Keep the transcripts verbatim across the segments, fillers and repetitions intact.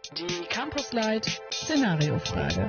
Die Campus Light Szenariofrage.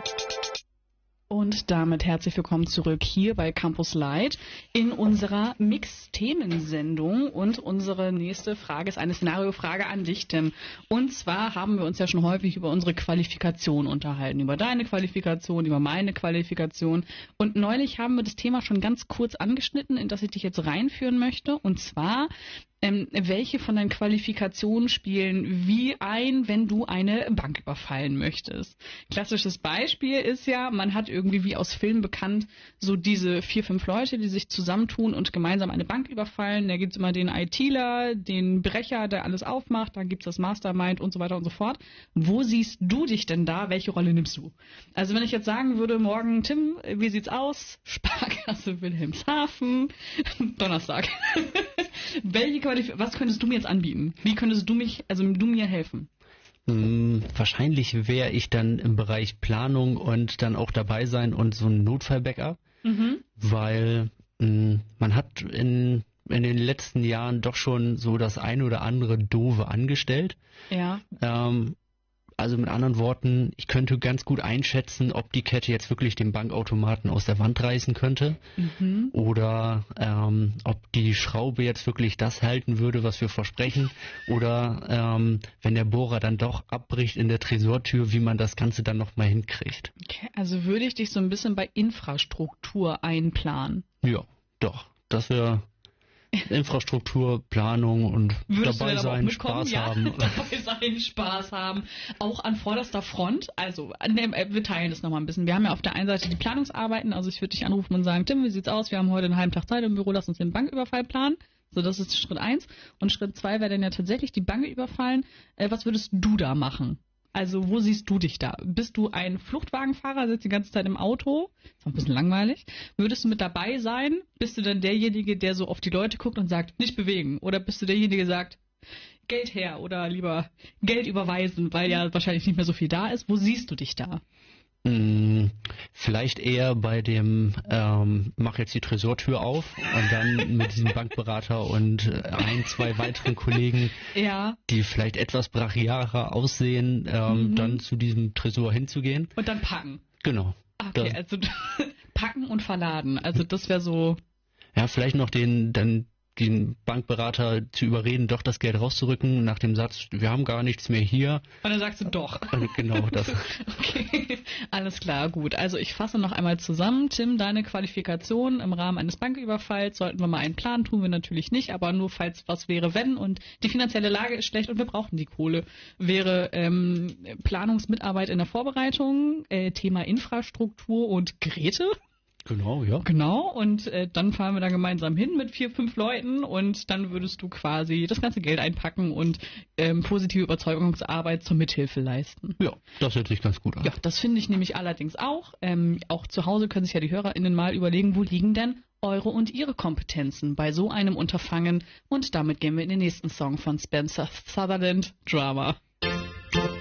Und damit herzlich willkommen zurück hier bei Campus Light in unserer Mix-Themensendung. Und unsere nächste Frage ist eine Szenariofrage an dich, Tim. Und zwar haben wir uns ja schon häufig über unsere Qualifikation unterhalten, über deine Qualifikation, über meine Qualifikation. Und neulich haben wir das Thema schon ganz kurz angeschnitten, in das ich dich jetzt reinführen möchte. Und zwar, Ähm, welche von deinen Qualifikationen spielen wie ein, wenn du eine Bank überfallen möchtest? Klassisches Beispiel ist ja, man hat irgendwie wie aus Filmen bekannt, so diese vier, fünf Leute, die sich zusammentun und gemeinsam eine Bank überfallen. Da gibt's immer den ITler, den Brecher, der alles aufmacht, dann gibt's das Mastermind und so weiter und so fort. Wo siehst du dich denn da? Welche Rolle nimmst du? Also wenn ich jetzt sagen würde, morgen, Tim, wie sieht's aus? Sparkasse Wilhelmshaven, Donnerstag. Welche Was könntest du mir jetzt anbieten? Wie könntest du mich, also du mir helfen? Hm, wahrscheinlich wäre ich dann im Bereich Planung und dann auch dabei sein und so ein Notfall-Backup, mhm. weil mh, man hat in, in den letzten Jahren doch schon so das eine oder andere Doofe angestellt. Ja. Ähm, Also mit anderen Worten, ich könnte ganz gut einschätzen, ob die Kette jetzt wirklich den Bankautomaten aus der Wand reißen könnte, mhm. oder ähm, ob die Schraube jetzt wirklich das halten würde, was wir versprechen, oder ähm, wenn der Bohrer dann doch abbricht in der Tresortür, wie man das Ganze dann nochmal hinkriegt. Okay, also würde ich dich so ein bisschen bei Infrastruktur einplanen? Ja, doch. Das wäre Infrastruktur, Planung und Würdest dabei sein, Spaß ja, haben. dabei sein, Spaß haben. Auch an vorderster Front. Also, ne, wir teilen das nochmal ein bisschen. Wir haben ja auf der einen Seite die Planungsarbeiten. Also ich würde dich anrufen und sagen, Tim, wie sieht's aus? Wir haben heute einen halben Tag Zeit im Büro, lass uns den Banküberfall planen. So, das ist Schritt eins. Und Schritt zwei wäre dann ja tatsächlich die Bank überfallen. Äh, was würdest du da machen? Also, wo siehst du dich da? Bist du ein Fluchtwagenfahrer, sitzt die ganze Zeit im Auto? Ist auch ein bisschen langweilig. Würdest du mit dabei sein? Bist du dann derjenige, der so auf die Leute guckt und sagt, nicht bewegen? Oder bist du derjenige, der sagt, Geld her oder lieber Geld überweisen, weil ja wahrscheinlich nicht mehr so viel da ist? Wo siehst du dich da? Hm, vielleicht eher bei dem, ähm, mach jetzt die Tresortür auf und dann mit diesem Bankberater und ein, zwei weiteren Kollegen, ja. die vielleicht etwas brachialer aussehen, ähm, mhm. dann zu diesem Tresor hinzugehen. Und dann packen. Genau. Okay, da, also packen und verladen. Also das wäre so. Ja, vielleicht noch den, dann den Bankberater zu überreden, doch das Geld rauszurücken, nach dem Satz, wir haben gar nichts mehr hier. Und dann sagst du doch. Genau das. Okay, alles klar, gut. Also ich fasse noch einmal zusammen. Tim, deine Qualifikation im Rahmen eines Banküberfalls, sollten wir mal einen Plan, tun wir natürlich nicht, aber nur falls was wäre, wenn, und die finanzielle Lage ist schlecht und wir brauchen die Kohle, wäre ähm, Planungsmitarbeit in der Vorbereitung, äh, Thema Infrastruktur und Geräte. Genau, ja. Genau, und äh, dann fahren wir da gemeinsam hin mit vier, fünf Leuten und dann würdest du quasi das ganze Geld einpacken und ähm, positive Überzeugungsarbeit zur Mithilfe leisten. Ja, das hört sich ganz gut an. Ja, das finde ich nämlich allerdings auch. Ähm, auch zu Hause können sich ja die HörerInnen mal überlegen, wo liegen denn eure und ihre Kompetenzen bei so einem Unterfangen. Und damit gehen wir in den nächsten Song von Spencer Sutherland, Drama.